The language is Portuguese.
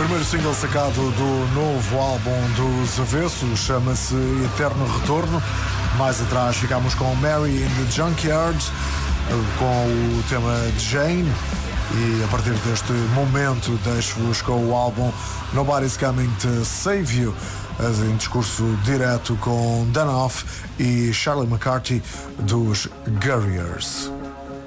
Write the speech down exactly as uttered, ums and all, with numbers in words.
primeiro single sacado do novo álbum dos Avessos, chama-se Eterno Retorno. Mais atrás ficámos com Mary in the Junkyard, com o tema Jane. E a partir deste momento deixo-vos com o álbum Nobody's Coming to Save You, em discurso direto com Dan Off e Charlie McCarthy dos Guerriers.